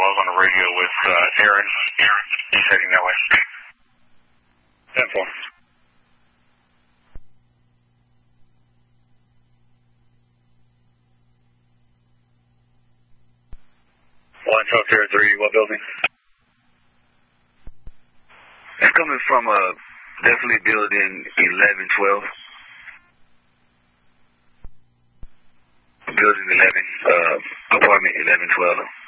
I was on the radio with Aaron. He's heading that way. 10-4. One South Sierra 3, what building? It's coming from definitely building 1112. Building 11, apartment 1112.